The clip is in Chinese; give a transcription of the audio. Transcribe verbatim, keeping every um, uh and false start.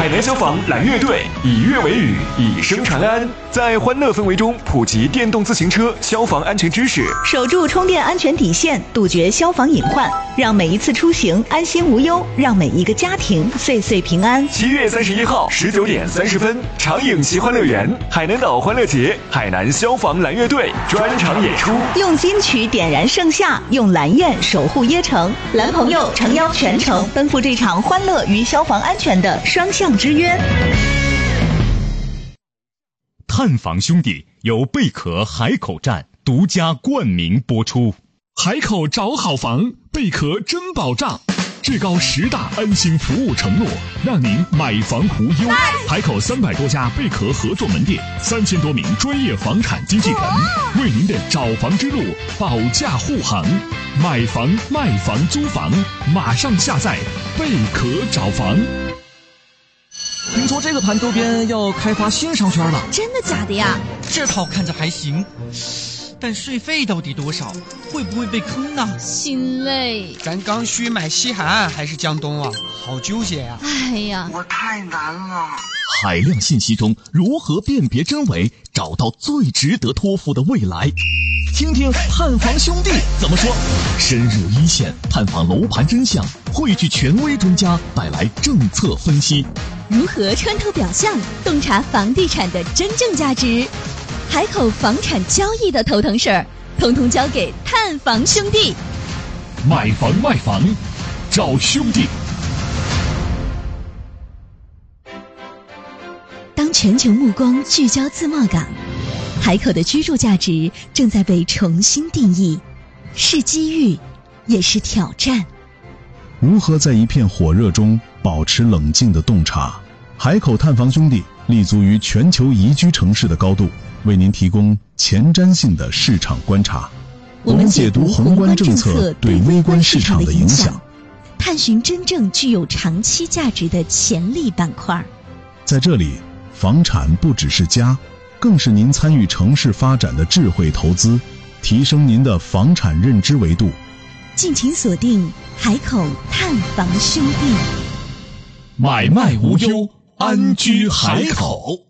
海南消防蓝乐队以乐为语，以声传安，在欢乐氛围中普及电动自行车消防安全知识， 守住充电安全底线，杜绝消防隐患，让每一次出行安心无忧，让每一个家庭岁岁平安。 七月三十一号十九点三十分，长影奇欢乐园海南岛欢乐节，海南消防蓝乐队专场演出， 用金曲点燃盛夏，用蓝焰守护椰城，蓝朋友诚邀全城奔赴这场欢乐与消防安全的双向之约。 探访兄弟由贝壳海口站独家冠名播出。 海口找好房，贝壳真保障，至高十大安心服务承诺，让您买房无忧。海口三百多家贝壳合作门店，三千多名专业房产经纪人，为您的找房之路保驾护航。买房、卖房、租房，马上下载贝壳找房。 听说这个盘周边要开发新商圈了， 真的假的呀？ 这套看着还行，但税费到底多少？会不会被坑呢？ 心累。 咱刚需买西海岸还是江东啊？好纠结呀！ 哎呀， 我太难了。 海量信息中如何辨别真伪，找到最值得托付的未来？听听探房兄弟怎么说。深入一线，探访楼盘真相，汇聚权威专家，带来政策分析。 如何穿透表象，洞察房地产的真正价值？海口房产交易的头疼事儿，统统交给探房兄弟。 买房卖房，找兄弟。 当全球目光聚焦自贸港，海口的居住价值正在被重新定义，是机遇，也是挑战。 如何在一片火热中保持冷静的洞察？海口探房兄弟立足于全球宜居城市的高度，为您提供前瞻性的市场观察。我们解读宏观政策对微观市场的影响， 探寻真正具有长期价值的潜力板块。 在这里，房产不只是家，更是您参与城市发展的智慧投资，提升您的房产认知维度。 敬请锁定海口探房兄弟， 买卖无忧，安居海口。